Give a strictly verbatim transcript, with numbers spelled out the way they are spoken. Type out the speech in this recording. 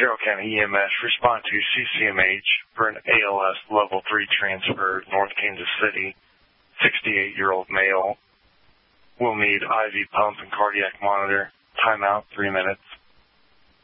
Carroll County E M S, respond to C C M H for an A L S Level three transfer, North Kansas City, sixty-eight-year-old male. Will need I V pump and cardiac monitor. Timeout, three minutes.